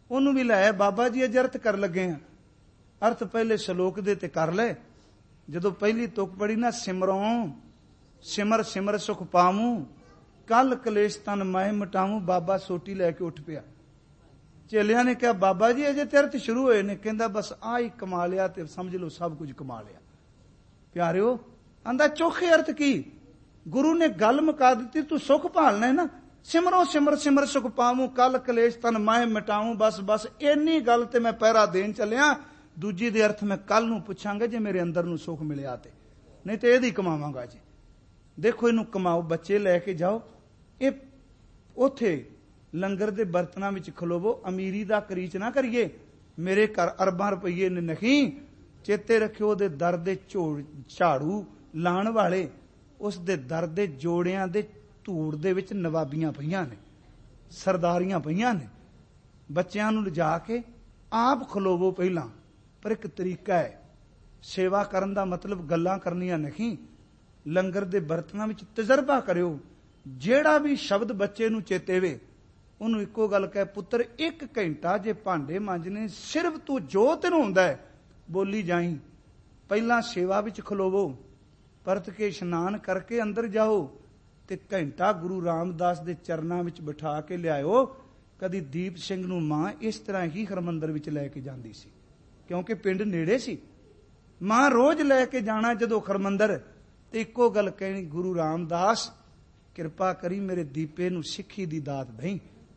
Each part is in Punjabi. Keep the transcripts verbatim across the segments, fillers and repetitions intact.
ਉਹਨੂੰ ਵੀ ਲੈ ਬਾਬਾ ਜੀ ਅਜ ਅਰਥ ਕਰ ਲੱਗੇ ਆ। ਅਰਥ ਪਹਿਲੇ ਸ਼ਲੋਕ ਦੇ ਤੇ ਕਰ ਲੈ। ਜਦੋਂ ਪਹਿਲੀ ਤੁਕ ਪੜੀ ਨਾ, ਸਿਮਰੋਂ ਸਿਮਰ ਸਿਮਰ ਸੁਖ ਪਾਵੂੰ, ਕੱਲ ਕਲੇਸ਼ ਤਨ ਮੈਂ ਮਿਟਾਵੂੰ, ਬਾਬਾ ਸੋਟੀ ਲੈ ਕੇ ਉੱਠ ਪਿਆ। ਚੇਲਿਆਂ ਨੇ ਕਿਹਾ ਬਾਬਾ ਜੀ ਅਜੇ ਤੇ ਅਰਥ ਸ਼ੁਰੂ ਹੋਏ ਨੇ। ਕਹਿੰਦਾ ਬਸ ਆਹ ਹੀ ਕਮਾ ਲਿਆ ਤੇ ਸਮਝ ਲਓ ਸਭ ਕੁਝ ਕਮਾ ਲਿਆ। ਪਿਆਰਿਓ, ਆਂਦਾ ਚੋਖੇ ਅਰਥ ਕੀ? ਗੁਰੂ ਨੇ ਗੱਲ ਮੁਕਾ ਦਿੱਤੀ, ਤੂੰ ਸੁਖ ਭਾਲਣਾ ਹੈ ਨਾ, ਸਿਮਰੋ ਸਿਮਰ ਸਿਮਰ ਸੁਖ ਪਾਵੂੰ, ਕੱਲ ਕਲੇਸ਼ ਤਨ ਮੈਂ ਮਿਟਾਵੂੰ। ਬਸ ਬਸ ਇੰਨੀ ਗੱਲ ਤੇ ਮੈਂ ਪਹਿਰਾ ਦੇਣ ਚੱਲਿਆ, ਦੂਜੀ ਦੇ ਅਰਥ ਮੈਂ ਕੱਲ ਨੂੰ ਪੁੱਛਾਂਗਾ ਜੇ ਮੇਰੇ ਅੰਦਰ ਨੂੰ ਸੁਖ ਮਿਲਿਆ ਤੇ, ਨਹੀਂ ਤੇ ਇਹਦੀ ਕਮਾਵਾਂਗਾ ਜੀ। ਦੇਖੋ ਇਹਨੂੰ ਕਮਾਓ, ਬੱਚੇ ਲੈ ਕੇ ਜਾਓ, ਇਹ ਉਥੇ ਲੰਗਰ ਦੇ ਬਰਤਨਾਂ ਵਿੱਚ ਖਲੋਵੋ। ਅਮੀਰੀ ਦਾ ਕਰੀਚ ਨਾ ਕਰੀਏ, ਮੇਰੇ ਘਰ ਅਰਬਾਂ ਰੁਪਈਏ ਨੇ ਨਹੀਂ। ਚੇਤੇ ਰੱਖਿਓ, ਉਹਦੇ ਦਰ ਦੇ ਝਾੜੂ ਲਾਣ ਵਾਲੇ, ਉਸ ਦੇ ਦਰ ਦੇ ਜੋੜਿਆਂ ਦੇ ਧੂੜ ਦੇ ਵਿੱਚ ਨਵਾਬੀਆਂ ਪਈਆਂ ਨੇ, ਸਰਦਾਰੀਆਂ ਪਈਆਂ ਨੇ। ਬੱਚਿਆਂ ਨੂੰ ਲਿਜਾ ਕੇ ਆਪ ਖਲੋਵੋ ਪਹਿਲਾਂ। ਪਰ ਇੱਕ ਤਰੀਕਾ ਹੈ ਸੇਵਾ ਕਰਨ ਦਾ, ਮਤਲਬ ਗੱਲਾਂ ਕਰਨੀਆਂ ਨਹੀਂ। ਲੰਗਰ ਦੇ ਬਰਤਨਾਂ ਵਿੱਚ ਤਜਰਬਾ ਕਰਿਓ। ਜਿਹੜਾ ਵੀ ਸ਼ਬਦ ਬੱਚੇ ਨੂੰ ਚੇਤੇ ਵੇ, ਉਹਨੂੰ ਇੱਕੋ ਗੱਲ ਕਹੇ, ਪੁੱਤਰ ਇੱਕ ਘੰਟਾ ਜੇ ਭਾਂਡੇ ਮਾਂਜਣੇ, ਸਿਰਫ ਤੂੰ ਜੋ ਤੈਨੂੰ ਹੁੰਦਾ ਹੈ ਬੋਲੀ ਜਾਈ। ਪਹਿਲਾਂ ਸੇਵਾ ਵਿੱਚ ਖਲੋਵੋ, ਪਰਤ ਕੇ ਇਸ਼ਨਾਨ ਕਰਕੇ ਅੰਦਰ ਜਾਓ ਤੇ ਘੰਟਾ ਗੁਰੂ ਰਾਮਦਾਸ ਦੇ ਚਰਨਾਂ ਵਿੱਚ ਬਿਠਾ ਕੇ ਲਿਆਇਓ। ਕਦੀ ਦੀਪ ਸਿੰਘ ਨੂੰ ਮਾਂ ਇਸ ਤਰ੍ਹਾਂ ਹੀ ਹਰਮੰਦਰ ਵਿੱਚ ਲੈ ਕੇ ਜਾਂਦੀ ਸੀ, ਕਿਉਂਕਿ ਪਿੰਡ ਨੇੜੇ ਸੀ। ਮਾਂ ਰੋਜ਼ ਲੈ ਕੇ ਜਾਣਾ ਜਦੋਂ ਹਰਮੰਦਰ, ਤੇ ਇੱਕੋ ਗੱਲ ਕਹਿਣੀ, ਗੁਰੂ ਰਾਮਦਾਸ ਕਿਰਪਾ ਕਰੀ ਮੇਰੇ ਦੀਪੇ ਨੂੰ ਸਿੱਖੀ ਦੀ ਦਾਤ ਦੇਈਂ।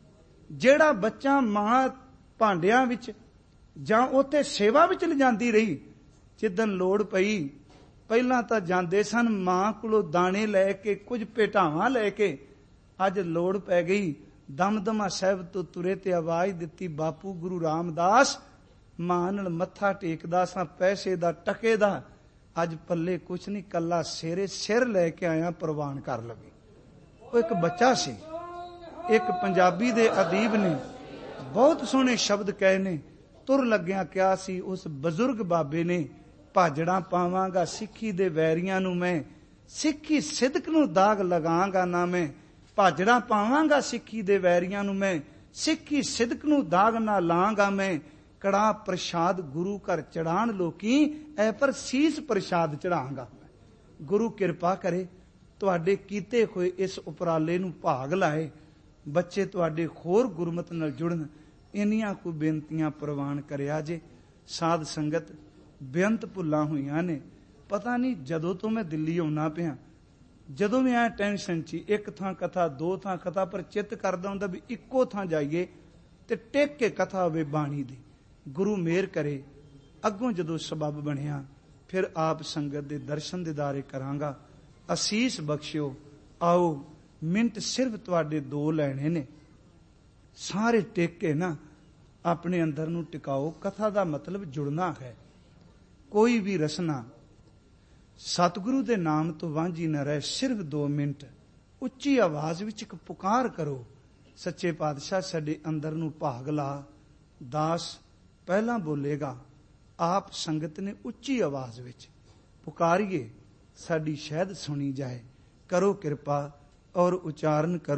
ਜਿਹੜਾ ਬੱਚਾ ਮਾਂ ਭਾਂਡਿਆਂ ਵਿੱਚ ਜਾਂ ਉੱਥੇ ਸੇਵਾ ਵਿੱਚ ਲਿਜਾਂਦੀ ਰਹੀ, ਜਿੱਦਣ ਲੋੜ ਪਈ, ਪਹਿਲਾਂ ਤਾਂ ਜਾਂਦੇ ਸਨ ਮਾਂ ਕੋਲੋਂ ਦਾਣੇ ਲੈ ਕੇ, ਕੁਝ ਭੇਟਾਵਾਂ ਲੈ ਕੇ। ਅੱਜ ਲੋੜ ਪੈ ਗਈ, ਦਮਦਮਾ ਸਾਹਿਬ ਤੋਂ ਤੁਰੇ ਤੇ ਆਵਾਜ਼ ਦਿੱਤੀ, ਬਾਪੂ ਗੁਰੂ ਰਾਮਦਾਸ, ਮਾਂ ਨਾਲ ਮੱਥਾ ਟੇਕਦਾ ਸਾਂ, ਪੈਸੇ ਦਾ ਟਕੇ ਦਾ ਅੱਜ ਪੱਲੇ ਕੁਛ ਨਹੀਂ, ਕੱਲਾ ਸਿਰੇ ਸਿਰ ਲੈ ਕੇ ਆਇਆ, ਪ੍ਰਵਾਨ ਕਰ ਲਵੇ। ਉਹ ਇੱਕ ਬੱਚਾ ਸੀ। ਇੱਕ ਪੰਜਾਬੀ ਦੇ ਅਦੀਬ ਨੇ ਬਹੁਤ ਸੋਹਣੇ ਸ਼ਬਦ ਕਹੇ ਨੇ। ਤੁਰ ਲੱਗਿਆ ਕਿਹਾ ਸੀ ਉਸ ਬਜ਼ੁਰਗ ਬਾਬੇ ਨੇ, ਭਾਜੜਾਂ ਪਾਵਾਂਗਾ ਸਿੱਖੀ ਦੇ ਵੈਰੀਆਂ ਨੂੰ ਮੈਂ, ਸਿੱਖੀ ਸਿਦਕ ਨੂੰ ਦਾਗ ਲਗਾਂਗਾ ਨਾ ਮੈਂ। ਭਾਜੜਾਂ ਪਾਵਾਂਗਾ ਸਿੱਖੀ ਦੇ ਵੈਰੀਆਂ ਨੂੰ ਮੈਂ, ਸਿੱਖੀ ਸਿਦਕ ਨੂੰ ਦਾਗ ਨਾ ਲਾਂਗਾ ਮੈਂ। ਕੜਾ ਪ੍ਰਸ਼ਾਦ ਗੁਰੂ ਘਰ ਚੜਾਣ ਲੋਕੀ, ਐ ਪਰ ਸੀਸ ਪ੍ਰਸ਼ਾਦ ਚੜਾਂਗਾ। ਗੁਰੂ ਕਿਰਪਾ ਕਰੇ ਤੁਹਾਡੇ ਕੀਤੇ ਹੋਏ ਇਸ ਉਪਰਾਲੇ ਨੂੰ ਭਾਗ ਲਾਏ, ਬੱਚੇ ਤੁਹਾਡੇ ਹੋਰ ਗੁਰਮਤ ਨਾਲ ਜੁੜਨ। ਇੰਨੀਆਂ ਕੋਈ ਬੇਨਤੀਆਂ ਪ੍ਰਵਾਨ ਕਰਿਆ ਜੇ। ਸਾਧ ਸੰਗਤ, ਬੇਅੰਤ ਭੁੱਲਾਂ ਹੋਈਆਂ ਨੇ। ਪਤਾ ਨਹੀਂ ਜਦੋਂ ਤੋਂ ਮੈਂ ਦਿੱਲੀ ਆਉਣਾ ਪਿਆ, ਜਦੋਂ ਵੀ ਆਇਆ ਟੈਨਸ਼ਨ 'ਚ, ਇੱਕ ਥਾਂ ਕਥਾ, ਦੋ ਥਾਂ ਕਥਾ, ਪਰ ਚਿੱਤ ਕਰਦਾ ਹੁੰਦਾ ਵੀ ਇੱਕੋ ਥਾਂ ਜਾਈਏ ਤੇ ਟੇਕ ਕੇ ਕਥਾ ਹੋਵੇ ਬਾਣੀ ਦੀ। ਗੁਰੂ ਮਿਹਰ ਕਰੇ, ਅੱਗੋਂ ਜਦੋਂ ਸਬੱਬ ਬਣਿਆ ਫਿਰ ਆਪ ਸੰਗਤ ਦੇ ਦਰਸ਼ਨ ਦਿਦਾਰੇ ਕਰਾਂਗਾ। ਅਸੀਸ ਬਖਸ਼ਿਓ। ਆਓ ਮਿੰਟ ਸਿਰਫ ਤੁਹਾਡੇ ਦੋ ਲੈਣੇ ਨੇ, ਸਾਰੇ ਟੇਕ ਕੇ ਨਾ ਆਪਣੇ ਅੰਦਰ ਨੂੰ ਟਿਕਾਓ। ਕਥਾ ਦਾ ਮਤਲਬ ਜੁੜਨਾ ਹੈ। ਕੋਈ ਵੀ ਰਸਨਾ ਸਤਿਗੁਰੂ ਦੇ ਨਾਮ ਤੋਂ ਵਾਂਝੀ ਨਾ ਰਹੇ। ਸਿਰਫ ਦੋ ਮਿੰਟ ਉੱਚੀ ਆਵਾਜ਼ ਵਿੱਚ ਇੱਕ ਪੁਕਾਰ ਕਰੋ, ਸੱਚੇ ਪਾਤਸ਼ਾਹ ਸਾਡੇ ਅੰਦਰ ਨੂੰ ਭਾਗ ਲਾ। ਦਾਸ ਪਹਿਲਾਂ ਬੋਲੇਗਾ, ਆਪ ਸੰਗਤ ਨੇ ਉੱਚੀ ਆਵਾਜ਼ ਵਿੱਚ ਪੁਕਾਰੀਏ, ਸਾਡੀ ਸ਼ਹਿਦ ਸੁਣੀ ਜਾਏ। ਕਰੋ ਕਿਰਪਾ ਔਰ ਉਚਾਰਨ ਕਰੋ।